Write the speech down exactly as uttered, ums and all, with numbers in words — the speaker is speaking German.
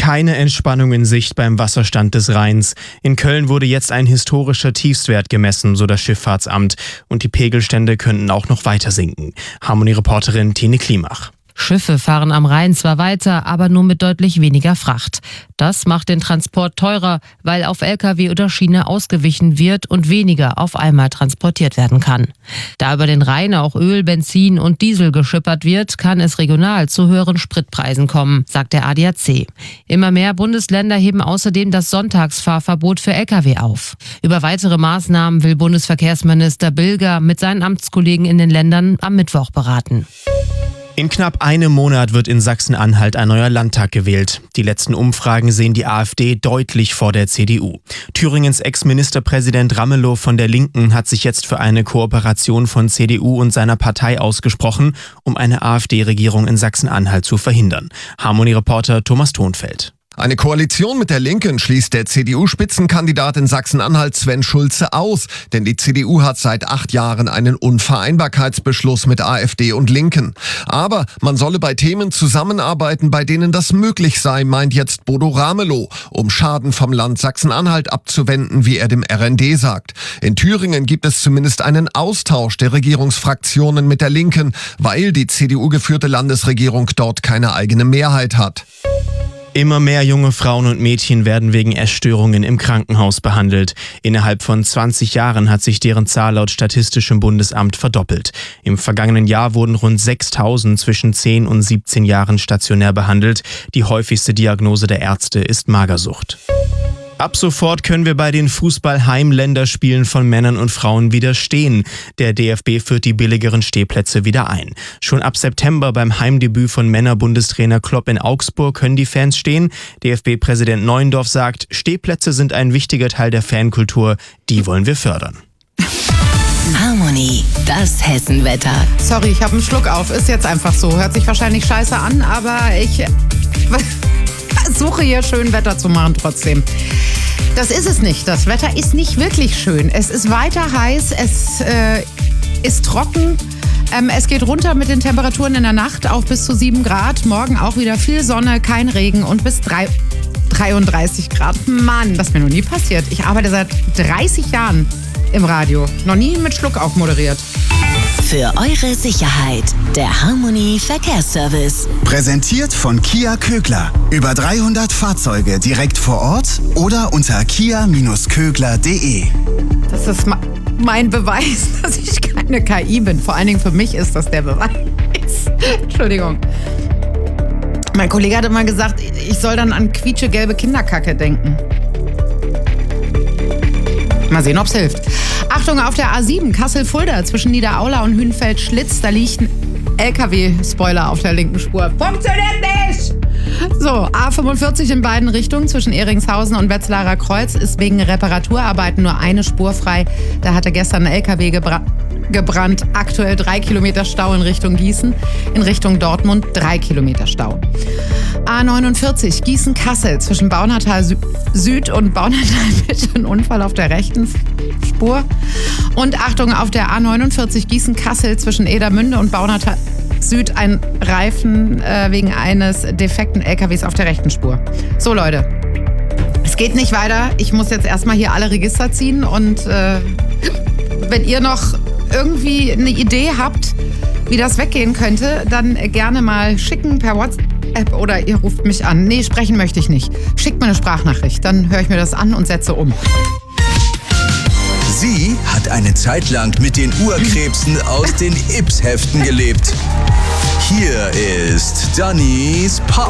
Keine Entspannung in Sicht beim Wasserstand des Rheins. In Köln wurde jetzt ein historischer Tiefstwert gemessen, so das Schifffahrtsamt. Und die Pegelstände könnten auch noch weiter sinken. Harmonie-Reporterin Tine Klimach. Schiffe fahren am Rhein zwar weiter, aber nur mit deutlich weniger Fracht. Das macht den Transport teurer, weil auf L K W oder Schiene ausgewichen wird und weniger auf einmal transportiert werden kann. Da über den Rhein auch Öl, Benzin und Diesel geschippert wird, kann es regional zu höheren Spritpreisen kommen, sagt der A D A C. Immer mehr Bundesländer heben außerdem das Sonntagsfahrverbot für L K W auf. Über weitere Maßnahmen will Bundesverkehrsminister Bilger mit seinen Amtskollegen in den Ländern am Mittwoch beraten. In knapp einem Monat wird in Sachsen-Anhalt ein neuer Landtag gewählt. Die letzten Umfragen sehen die AfD deutlich vor der C D U. Thüringens Ex-Ministerpräsident Ramelow von der Linken hat sich jetzt für eine Kooperation von C D U und seiner Partei ausgesprochen, um eine AfD-Regierung in Sachsen-Anhalt zu verhindern. Harmonie-Reporter Thomas Thonfeld. Eine Koalition mit der Linken schließt der C D U-Spitzenkandidat in Sachsen-Anhalt Sven Schulze aus, denn die C D U hat seit acht Jahren einen Unvereinbarkeitsbeschluss mit AfD und Linken. Aber man solle bei Themen zusammenarbeiten, bei denen das möglich sei, meint jetzt Bodo Ramelow, um Schaden vom Land Sachsen-Anhalt abzuwenden, wie er dem R N D sagt. In Thüringen gibt es zumindest einen Austausch der Regierungsfraktionen mit der Linken, weil die C D U-geführte Landesregierung dort keine eigene Mehrheit hat. Immer mehr junge Frauen und Mädchen werden wegen Essstörungen im Krankenhaus behandelt. Innerhalb von zwanzig Jahren hat sich deren Zahl laut Statistischem Bundesamt verdoppelt. Im vergangenen Jahr wurden rund sechstausend zwischen zehn und siebzehn Jahren stationär behandelt. Die häufigste Diagnose der Ärzte ist Magersucht. Ab sofort können wir bei den Fußball-Heim-Länderspielen von Männern und Frauen wieder stehen. Der D F B führt die billigeren Stehplätze wieder ein. Schon ab September beim Heimdebüt von Männer-Bundestrainer Klopp in Augsburg können die Fans stehen. D F B-Präsident Neuendorf sagt, Stehplätze sind ein wichtiger Teil der Fankultur. Die wollen wir fördern. Harmonie, das Hessenwetter. Sorry, ich habe einen Schluck auf. Ist jetzt einfach so. Hört sich wahrscheinlich scheiße an, aber ich versuche hier schön Wetter zu machen trotzdem. Das ist es nicht. Das Wetter ist nicht wirklich schön. Es ist weiter heiß, es äh, ist trocken. Ähm, es geht runter mit den Temperaturen in der Nacht auf bis zu sieben Grad. Morgen auch wieder viel Sonne, kein Regen und bis drei, dreiunddreißig Grad. Mann, das ist mir noch nie passiert. Ich arbeite seit dreißig Jahren im Radio. Noch nie mit Schluck auf moderiert. Für eure Sicherheit, der Harmonie Verkehrsservice. Präsentiert von Kia Kögler. Über dreihundert Fahrzeuge direkt vor Ort oder unter kia Bindestrich kögler punkt de. Das ist mein Beweis, dass ich keine K I bin. Vor allen Dingen für mich ist das der Beweis. Entschuldigung. Mein Kollege hat immer gesagt, ich soll dann an quietschegelbe Kinderkacke denken. Mal sehen, ob's hilft. Achtung, auf der A sieben Kassel-Fulda zwischen Niederaula und Hünfeld-Schlitz, da liegt ein L K W-Spoiler auf der linken Spur. Funktioniert nicht! So, A fünfundvierzig in beiden Richtungen zwischen Ehringshausen und Wetzlarer Kreuz ist wegen Reparaturarbeiten nur eine Spur frei. Da hatte gestern ein L K W gebra- gebrannt. Aktuell drei Kilometer Stau in Richtung Gießen, in Richtung Dortmund drei Kilometer Stau. A neunundvierzig Gießen-Kassel zwischen Baunatal Sü- Süd und Baunatal Mitte ein Unfall auf der rechten Spur. Und Achtung, auf der A neunundvierzig Gießen-Kassel zwischen Edermünde und Baunatal Süd ein Reifen äh, wegen eines defekten L K Ws auf der rechten Spur. So Leute, es geht nicht weiter. Ich muss jetzt erstmal hier alle Register ziehen und äh, wenn ihr noch irgendwie eine Idee habt, wie das weggehen könnte, dann gerne mal schicken per WhatsApp oder ihr ruft mich an. Nee, sprechen möchte ich nicht. Schickt mir eine Sprachnachricht, dann höre ich mir das an und setze um. Sie hat eine Zeit lang mit den Urkrebsen aus den Ips-Heften gelebt. Hier ist Dannys Pop.